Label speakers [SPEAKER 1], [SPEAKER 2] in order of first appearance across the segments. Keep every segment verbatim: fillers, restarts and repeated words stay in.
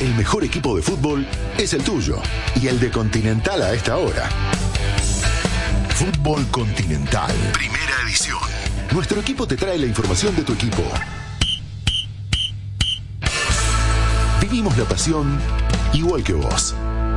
[SPEAKER 1] El mejor equipo de fútbol es el tuyo y el de Continental a esta hora. Fútbol Continental, primera edición. Nuestro equipo te trae la información de tu equipo. Vivimos la pasión igual que vos.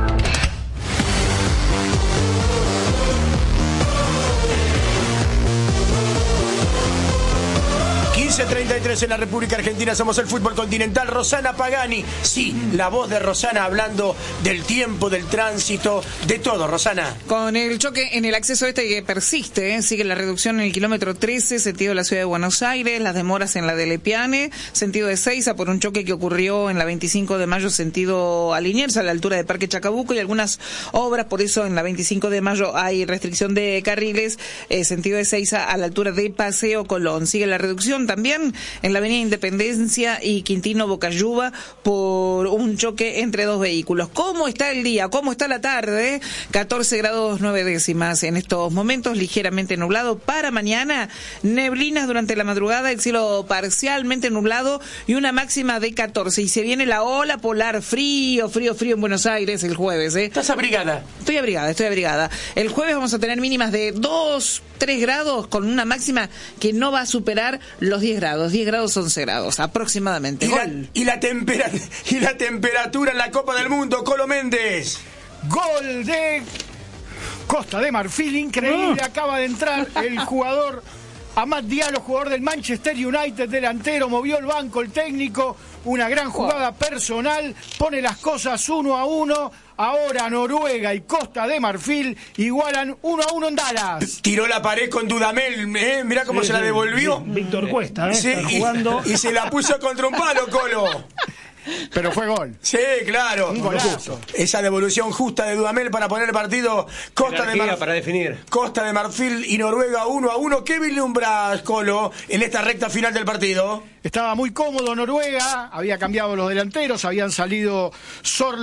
[SPEAKER 2] quince treinta y tres en la República Argentina, somos el Fútbol Continental. Rosana Pagani, sí, la voz de Rosana hablando del tiempo, del tránsito, de todo, Rosana.
[SPEAKER 3] Con el choque en el acceso este que persiste, ¿eh? Sigue la reducción en el kilómetro trece, sentido de la ciudad de Buenos Aires, las demoras en la de Lepiane, sentido de Seiza por un choque que ocurrió en la veinticinco de mayo, sentido a Liniers, a la altura de Parque Chacabuco, y algunas obras, por eso en la veinticinco de mayo hay restricción de carriles, eh, sentido de Seiza a la altura de Paseo Colón. Sigue la reducción también en la avenida Independencia y Quintino Bocayuba por un choque entre dos vehículos. ¿Cómo está el día? ¿Cómo está la tarde? catorce grados nueve décimas en estos momentos, ligeramente nublado. Para mañana, neblinas durante la madrugada, el cielo parcialmente nublado y una máxima de catorce. Y se viene la ola polar, frío, frío, frío en Buenos Aires el jueves, ¿eh?
[SPEAKER 2] ¿Estás abrigada?
[SPEAKER 3] Estoy abrigada, estoy abrigada. El jueves vamos a tener mínimas de dos, tres grados con una máxima que no va a superar los diez grados, diez grados, once grados aproximadamente.
[SPEAKER 2] ¿Y la, y, la tempera, y la temperatura en la Copa del Mundo, Colo Méndez?
[SPEAKER 4] Gol de Costa de Marfil, increíble, oh. Acaba de entrar el jugador Amad Diallo, jugador del Manchester United, delantero, movió el banco, el técnico, una gran jugada personal, pone las cosas uno a uno. Ahora Noruega y Costa de Marfil igualan uno a uno en Dallas.
[SPEAKER 2] Tiró la pared con Dudamel, ¿eh? Mirá cómo sí, se sí, la devolvió.
[SPEAKER 5] Víctor Cuesta, ¿eh?
[SPEAKER 2] Sí,
[SPEAKER 5] Está jugando.
[SPEAKER 2] Y, y se la puso contra un palo, Colo.
[SPEAKER 4] Pero fue gol.
[SPEAKER 2] Sí, claro.
[SPEAKER 4] Un golazo.
[SPEAKER 2] Esa devolución justa de Dudamel para poner el partido Costa de, Mar...
[SPEAKER 5] para definir.
[SPEAKER 2] Costa de Marfil y Noruega uno a uno. ¿Qué vislumbras, Colo, en esta recta final del partido?
[SPEAKER 4] Estaba muy cómodo Noruega, había cambiado los delanteros, habían salido Sorlo